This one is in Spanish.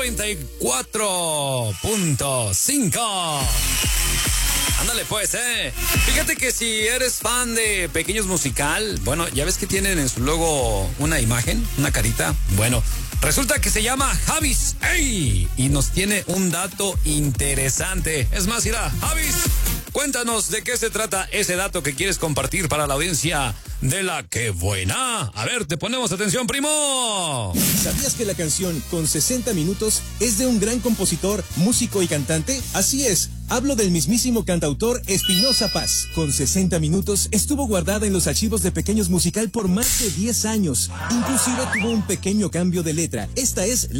94.5. Ándale pues, Fíjate que si eres fan de Pequeños Musical, bueno, ya ves que tienen en su logo una imagen, una carita. Bueno, resulta que se llama Javis, ¡ey! Y nos tiene un dato interesante. Es más, mira, Javis, cuéntanos de qué se trata ese dato que quieres compartir para la audiencia de La Que Buena. A ver, te ponemos atención, primo. ¿Sabías que la canción Con 60 minutos es de un gran compositor, músico y cantante? Así es. Hablo del mismísimo cantautor Espinoza Paz. Con 60 minutos estuvo guardada en los archivos de Pequeños Musical por más de 10 años. Inclusive tuvo un pequeño cambio de letra. Esta es